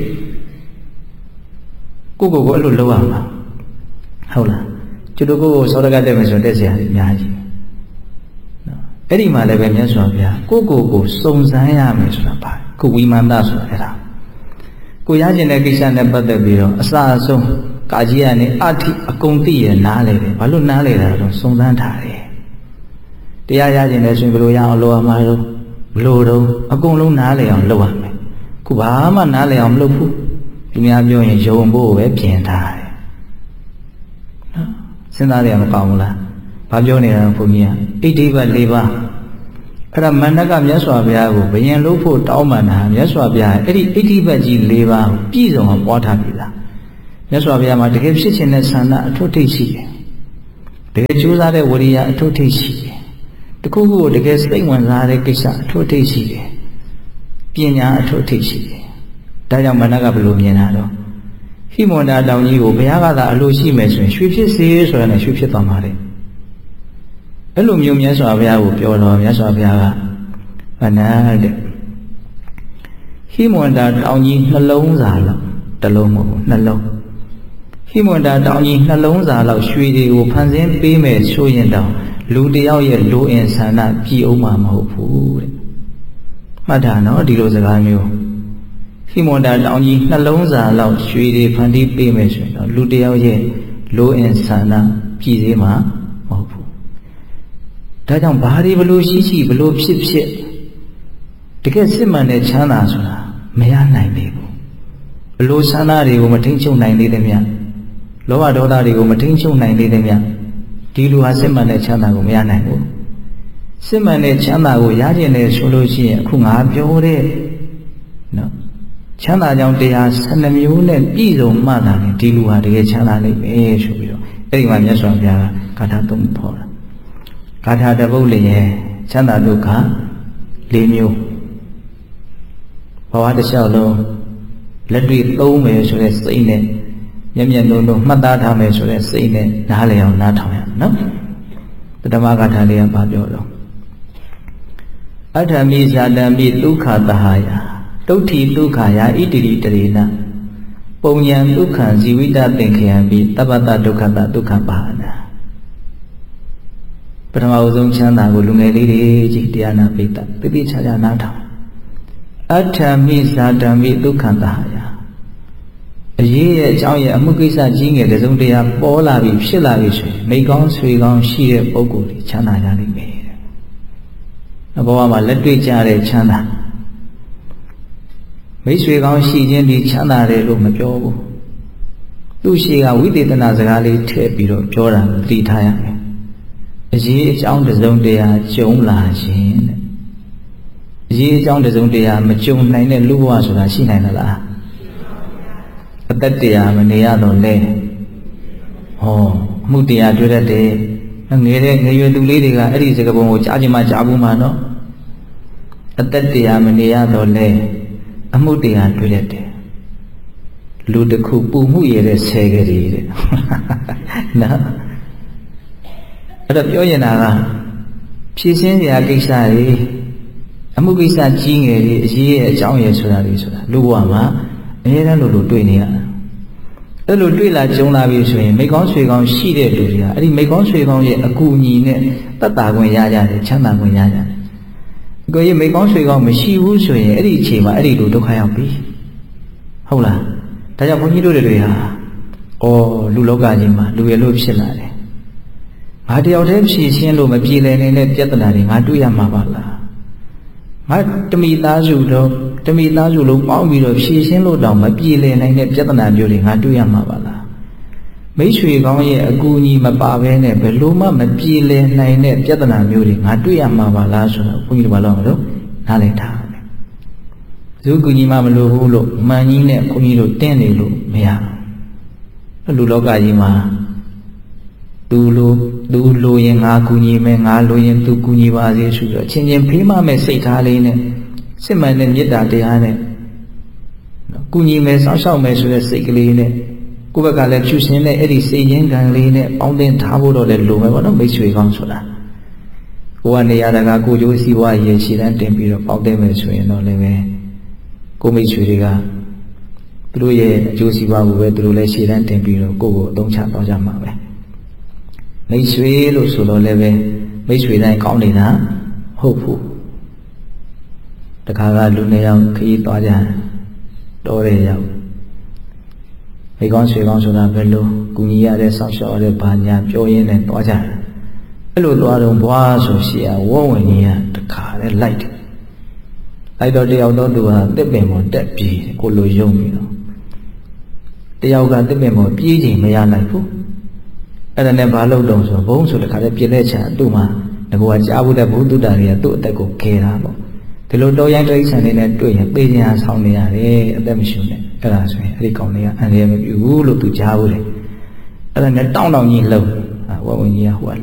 ကိုကိုကိုအဲ့လိုလုပ်ရမှာဟုတ်လားကျွတ်တို့ကိုကိုစောရကတက်မယ်ဆိုတက်เสียအများကြီးနော်အဲ့ဒီမှာလည်းပဲမြတ်စွာဘုရားကိုကိုကိုစုံစမ်းရမယ်ဆိုတာပါခုဝိမာန်သဆိုတာအဲ့ဒါကိုရကျင်တဲ့ကိစ္စနဲ့ပတ်သက်ပြီးတော့အစအဆုံးကာကြီးကနေအထိအကုန်သိရနားလေတယ်ဘာလို့နားလေတာတော့စုံစမ်းထားတယ်တရားရကျင်တဲ့ဆိုရင်ဘယ်လိုရအောင်လုပ်ရမှာတော့ဘယ်လိုတော့အကုန်လုံးနားလေအောင်လုပ်ရမယ်ခုဘာမှနားလေအောင်မလုပ်ဘူးဒီများပြောရင်ယုံဖို့ပဲပြင်ထားတယ်နော်စဉ်းစားရမကောင်းဘူးလားဘာပြောနေတာဘုန်းကြီးကဣတိပတ်၄ပါးအဲ့ဒါမန္တကမြတ်စွာဘုရားကိုဘယင်လို့ဖို့တောင်းပန်တာမြတ်စွာဘုရားအဲ့ဒီဣတိပတ်ကြီး၄ပါးကိုပြည့်စုံအောင်ပွားထားပြီလားမြတ်စွာဘုရားမှာတကယ်ဖြစ်ခြင်းတဲ့ဆန္ဒအထွတ်ထိပ်ရှိတယ်တကယ်ကြိုးစားတဲ့ဝိရိယအထွတ်ထိပ်ရှိတယ်တခုခုကိုတကယ်စိတ်ဝင်စားတဲ့ကိစ္စအထွတ်ထိပ်ရှိတယ်ပညာအထွတ်ထိပ်ရှိတယ်ဒါကြောင့်မန္တကဘယ်လိုမြင်တာတော့ဟိမန္တာတောင်ကြီးကိုဘုရားကသာအလိုရှိမယ်ဆိုရင်ရွှေဖြစ်စေဆိုရင်လည်းရွှေဖြစ်သွားမှာလေအဲ့လိုမျိုးမြတ်စွာဘုရားကိုပြောတော့မြတ်စွာဘုရားကအနန္တဟိမန္တာတောင်ကြီးနှလုံးစာလောက်တစ်လုံးမဟုတ်ဘူးနှလုံးဟိမန္တာတောင်ကြီးနှလုံးစာလောက်ရွှေတွေကိုဖန်ဆင်းပေးမယ်ဆိုရင်တောင်လူတယောက်ရဲ့လူအင်ဆန္ဒကြည်အောင်မှာမဟုတ်ဘူးတဲ့မှတ်တာနော်ဒီလိုစကားမျိုးဟိမန္တာတောင်ကြီးနှလုံးစာလောက်ရွှေတွေဖန်တီးပေးမယ်ဆိုရင်တော့လူတယောက်ရဲ့လူအင်ဆန္ဒကြည်သေးမှာမဟုတ်ဘူးဒါကြောင့်ဘာတွေဘလို့ရှိရှိဘလို့ဖြစ်ဖြစ်တကယ်စစ်မှန်တဲ့ချမ်းသာဆိုတာမရနိုင်သေးဘူးဘလို့ဆန္ဒတွေကိုမထိန်ချုပ်နိုင်သေးတယ်မြတ်လောဘဒေါသတွေကိုမထိန်ချုပ်နိုင်သေးတယ်မြတ်ဒီလူဟာစစ်မှန်တဲ့ချမ်းသာကိုမရနိုင်ဘူးစစ်မှန်တဲ့ချမ်းသာကိုရကျင်တယ်ဆိုလို့ရှိရင်အခုငါပြောတဲ့နော်ချမ်းသာကြောင့်တရားဆယ်နှစ်မျိုးနဲ့ပြည့်စုံမှသာလေဒီလူဟာတကယ်ချမ်းသာလိမ့်မယ်ဆိုပြီးတော့အဲ့ဒီမှာမြတ်စွာဘုရားကဂါထာသုံးဖော်တာဂါထာတစ်ပုဒ်လည်းရဲ့ချမ်းသာဒုက္ခ၄မျိုးဘဝတစ်လျှောက်လုံးလက်တွေ့သုံးမယ်ဆိုတဲ့စိတ်နဲ့မျက်မျက်လုံးလုံးမှတ်သားထားမယ်ဆိုတဲ့စိတ်နဲ့နားလည်အောင်နားထောင်ရအောင်နော်ပထမဂါထာလေးကဘာပြောတော့အဋ္ဌမိဇာတံပိဒုက္ခတဟယတုဋ္ဌိဒုက္ခယဣတိရိတရေနပုံညာဒုက္ခံဇီဝိတသင်္ခယံပိတပ္ပတဒုက္ခတဒုက္ခပါဟနာပထမအဆုံးချမ်းသာကိုလူငယ်လေးတွေကြီးတရားနာပိဋကတိတိကျကျနားထောင်အဋ္ဌမိဇာတံပိဒုက္ခတဟယအရေးရဲ့အကြောင်းရဲ့အမှုကိစ္စကြီးငယ်တစုံတရာပေါ်လာပြီးဖြစ်လာပြီးဆိုရင်မိကောင်းဆွေကောင်းရှိတဲ့ပုဂ္ဂိုလ်တွေချမ်းသာကြလိမ့်မယ်တဲ့။ဘဝမှာလက်တွေ့ကြတဲ့ချမ်းသာမိတ်ဆွေကောင်းရှိခြင်းဒီချမ်းသာတယ်လို့မပြောဘူး။သူ့ရှိကဝိသေသနာစကားလေးထည့်ပြီးတော့ပြောတာသိထားရမယ်။အရေးအကြောင်းတစုံတရာကြုံလာခြင်းတဲ့အရေးအကြောင်းတစုံတရာမကြုံနိုင်တဲ့လူဘဝဆိုတာရှိနိုင်သလား။အသက်တရားမနေရတော့လဲဟောအမှုတရားတွေ့တတ်တယ်ငယ်တဲ့ငယ်ရွယ်သူလေးတွေကအဲ့ဒီစကားပုံကိုကြားချင်မှကြားဘူးမှာနော်အသက်တရားမနေရတော့လဲအမှုတရားတွေ့တတ်တယ်လူတစ်ခုပူမှုရတဲ့ဆဲကလေးတဲ့နော်အဲ့တော့ပြောရင်တာကဖြည့်ရှင်းစရာကိစ္စတွေအမှုကိစ္စကြီးငယ်တွေအရေးရဲ့အကြောင်းရယ်ဆိုတာတွေဆိုတာလူဘဝမှာအများအားလို့လို့တွေ့နေရတာအဲ့လိုတွေ့လာကြုံလာပြီဆိုရင်မိကောင်းဆွေကောင်းရှိတဲ့လူတွေကအဲ့ဒီမိကောင်းဆွေကောင်းရဲ့အကူအညီနဲ့တတ်တာခွင့်ရကြတယ်ချမ်းသာခွင့်ရကြတယ်ကိုယ်ရဲ့မိကောင်းဆွေကောင်းမရှိဘူးဆိုရင်အဲ့ဒီအချိန်မှာအဲ့ဒီလူဒုက္ခရောက်ပြီဟုတ်လားဒါကြောင့်ဘုန်းကြီးတို့တွေဟာဩလူလောကကြီးမှာလူရလို့ဖြစ်လာတယ်ငါတယောက်တည်းဖြည့်ရှင်းလို့မပြေလည်နေတဲ့ပြဿနာတွေငါတွေ့ရမှာပါလားငါတမိသားစုတော့တမိသားစုလုံးပေါင်းပြီးတော့ဖြည့်ရှင်းလို့တောင်မပြေလည်နိုင်တဲ့ပြဿနာမျိုးတွေငါတွေ့ရမှာပါလားမိတ်ဆွေကောင်းရဲ့အကူအညီမပါဘဲနဲ့ဘယ်လိုမှမပြေလည်နိုင်တဲ့ပြဿနာမျိုးတွေငါတွေ့ရမှာပါလားဆိုတော့ဘုန်းကြီးတို့ဘာလို့မလို့နားလည်ထားမယ်ဘယ်သူကူညီမှမလို့ဘူးလို့မှန်ကြီးနဲ့ဘုန်းကြီးတို့တင်းနေလို့မရဘူးလူလောကကြီးမှာသူလိုသူလိုရင်ငါကူညီမယ်ငါလိုရင်သူကူညီပါစေဆိုတော့ချင်းချင်းဖေးမမဲ့စိတ်ထားလေးနဲ့စစ်မှန်တဲ့မေတ္တာတရားနဲ့ကူညီမယ်စောင့်ရှောက်မယ်ဆိုတဲ့စိတ်ကလေးနဲ့ကိုယ့်ဘက်ကလည်းဖြူစင်တဲ့အဲ့ဒီစိတ်ရင်းခံလေးနဲ့ပေါင်းတင်ထားဖို့တော့လည်းလိုမယ်ပေါ့နော်မိတ်ဆွေကောင်းဆိုတာကိုယ်ကနေရာတကာကိုကျိုးစီးပွားရေးရှည်တန်းတင်ပြီးတော့ပေါင်းတင်မယ်ဆိုရင်တော့လည်းပဲကိုမိတ်ဆွေတွေကသူတို့ရဲ့အကျိုးစီးပွားကိုပဲသူတို့လည်းရှည်တန်းတင်ပြီးတော့ကိုယ့်ကိုအသုံးချတော့ကြမှာပဲမိတ်ဆွေလို့ဆိုတော့လည်းပဲမိတ်ဆွေတိုင်းကောင်းနေတာဟုတ်ဖို့တခါကလူနှစ်ယောက်ခရီးသွားကြတော်တဲ့ရောက်မိကောင်းဆွေကောင်းဆိုတာဘယ်လိုကူညီရတဲ့ဆောက်ရှောက်ရတဲ့ဘာညာပြောရင်းနဲ့သွားကြတယ်အဲ့လိုသွားတော့ဘွားဆိုရှိရဝုံဝင်ကြီးကတခါနဲ့လိုက်တယ်လိုက်တော့တယောက်တော့သူဟာတစ်ပင်ပေါ်တက်ပြေးကိုလိုယုံပြီးတော့တယောက်ကတစ်ပင်ပေါ်ပြေးချိန်မရနိုင်ဘူးအဲ့ဒါနဲ့ဘာလုပ်တော့ဆိုဘုံဆိုတခါနဲ့ပြည့်လက်ချာသူ့မှာငါကကြားဘူးတဲ့ဘုသူတာတွေကသူ့အသက်ကိုခဲတာပေါ့ဒီလိုတော်ရိုင်းတိရစ္ဆာန်တွေနဲ့တွေ့ရင်ပေးခြင်းအားဆောင်နေရတယ်အသက်မရှူနဲ့အဲ့ဒါဆိုရင်အဲ့ဒီကောင်တွေကအန္တရာယ်မပြုဘူးလို့သူကြားဘူးတယ်အဲ့ဒါနဲ့တောင်းတောင်းကြီးလှုပ်ဝဝင်းကြီးကဟို